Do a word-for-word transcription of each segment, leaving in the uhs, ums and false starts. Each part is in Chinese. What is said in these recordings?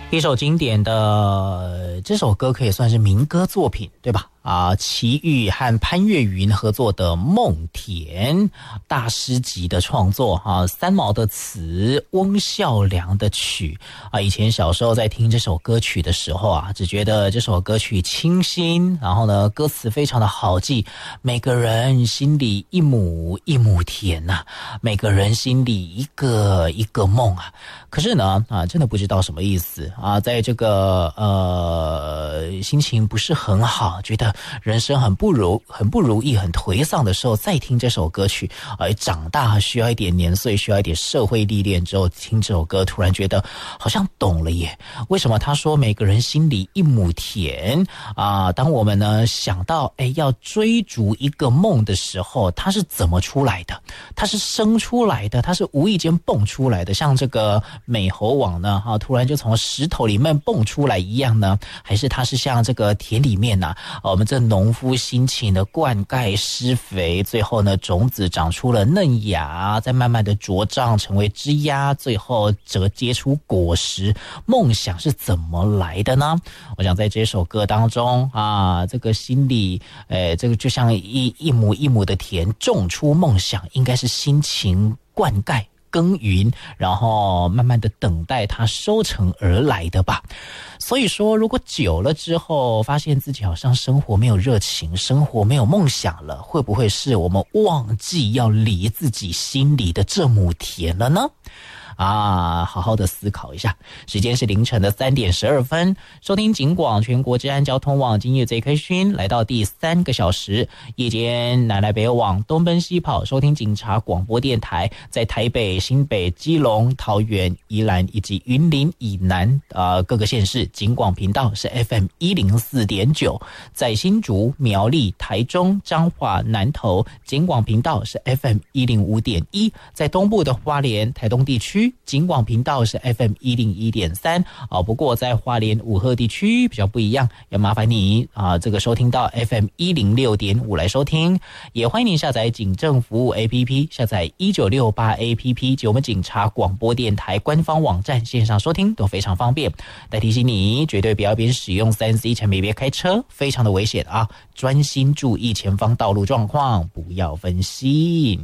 一首经典的，这首歌可以算是民歌作品，对吧？啊，齐豫和潘越云合作的《梦田》，大师级的创作啊，三毛的词，翁孝良的曲啊。以前小时候在听这首歌曲的时候啊，只觉得这首歌曲清新，然后呢，歌词非常的好记，每个人心里一亩一亩田呐、啊，每个人心里一个一个梦啊。可是呢，啊，真的不知道什么意思啊，在这个呃心情不是很好，觉得人生很不如很不如意很颓丧的时候，再听这首歌曲，而长大需要一点年岁，需要一点社会历练之后，听这首歌突然觉得好像懂了耶。为什么他说每个人心里一亩田啊？当我们呢想到哎要追逐一个梦的时候，它是怎么出来的？它是生出来的，它是无意间蹦出来的，像这个美猴王呢啊，突然就从石头里面蹦出来一样呢？还是它是像这个田里面呢、啊？我们这农夫辛勤的灌溉施肥，最后呢种子长出了嫩芽，再慢慢的茁壮成为枝丫，最后折结出果实。梦想是怎么来的呢？我想在这首歌当中啊，这个心里诶，这个就像一一亩一亩的田种出梦想，应该是辛勤灌溉耕耘，然后慢慢的等待它收成而来的吧。所以说，如果久了之后发现自己好像生活没有热情，生活没有梦想了，会不会是我们忘记要理自己心里的这亩田了呢？啊，好好的思考一下。时间是凌晨的三点十二分，收听警广全国治安交通网今日最开讯，来到第三个小时，夜间南来北往，东奔西跑，收听警察广播电台，在台北、新北、基隆、桃园、宜兰以及云林以南呃各个县市，警广频道是 F M 一零四点九，在新竹、苗栗、台中、彰化、南投，警广频道是 F M 一零五点一，在东部的花莲、台东地区，警广频道是 F M 一零一点三啊，不过在花莲五鹤地区比较不一样，要麻烦你啊，这个收听到 F M 一零六点五来收听，也欢迎你下载警政服务 A P P， 下载一九六八 A P P 及我们警察广播电台官方网站线上收听都非常方便。再提醒你，绝对不要边使用 三 C 产品边开车，非常的危险啊！专心注意前方道路状况，不要分心。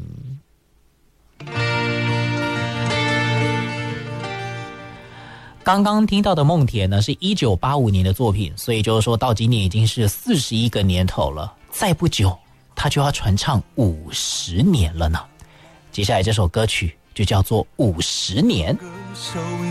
刚刚听到的梦田呢，是一九八五年的作品，所以就是说到今年已经是四十一个年头了，再不久他就要传唱五十年了呢。接下来这首歌曲就叫做《五十年》。